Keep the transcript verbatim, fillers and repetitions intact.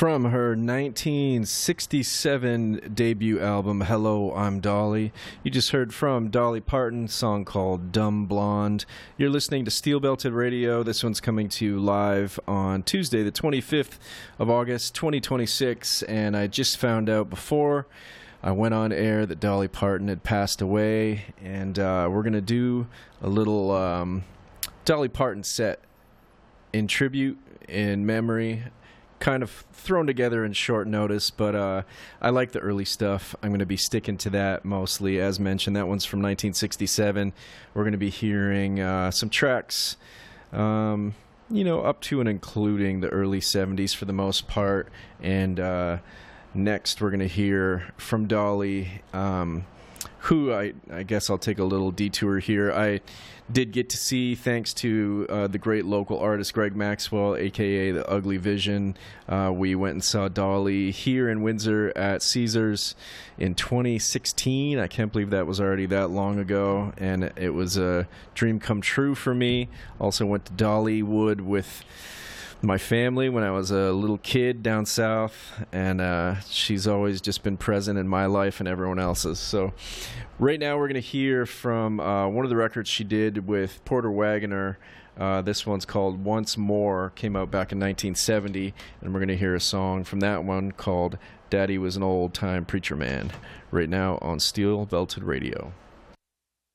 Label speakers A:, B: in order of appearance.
A: From her nineteen sixty-seven debut album, Hello, I'm Dolly, you just heard from Dolly Parton, a song called Dumb Blonde. You're listening to Steel Belted Radio. This one's coming to you live on Tuesday, the twenty-fifth of August, twenty twenty-six, and I just found out before I went on air that Dolly Parton had passed away, and uh, we're going to do a little um, Dolly Parton set in tribute, in memory, kind of thrown together in short notice, but uh, I like the early stuff. I'm going to be sticking to that mostly. As mentioned, that one's from nineteen sixty-seven. We're going to be hearing uh, some tracks, um, you know, up to and including the early seventies for the most part. And uh, next we're going to hear from Dolly, um, who I, I guess I'll take a little detour here. I did get to see, thanks to uh, the great local artist Greg Maxwell, a k a. The Ugly Vision. Uh, we went and saw Dolly here in Windsor at Caesars in twenty sixteen. I can't believe that was already that long ago, and it was a dream come true for me. Also went to Dollywood with my family when I was a little kid down south, and uh, she's always just been present in my life and everyone else's. So right now we're going to hear from uh, one of the records she did with Porter Wagoner. Uh, this one's called Once More, came out back in nineteen seventy, and we're going to hear a song from that one called Daddy Was an Old Time Preacher Man, right now on Steel Belted Radio.